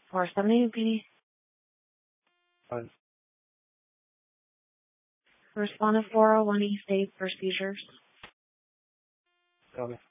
470 PD. Fine. Respondent 401 East 8 for seizures. Copy.